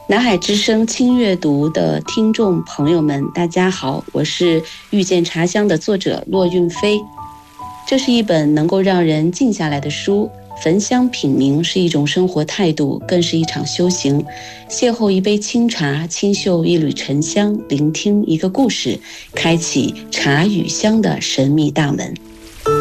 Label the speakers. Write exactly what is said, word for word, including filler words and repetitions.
Speaker 1: 南海之声轻阅读的听众朋友们，大家好，我是遇见茶香的作者骆运飞。这是一本能够让人静下来的书，焚香品茗是一种生活态度，更是一场修行。邂逅一杯清茶，清嗅一缕沉香，聆听一个故事，开启茶与香的神秘大门。